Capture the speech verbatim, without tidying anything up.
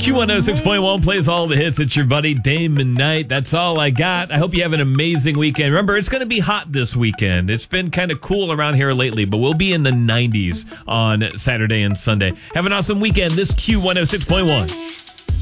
Q one oh six point one plays all the hits. It's your buddy Damon Knight. That's all I got. I hope you have an amazing weekend. Remember, it's going to be hot this weekend. It's been kind of cool around here lately, but we'll be in the nineties on Saturday and Sunday. Have an awesome weekend. This Q one oh six point one.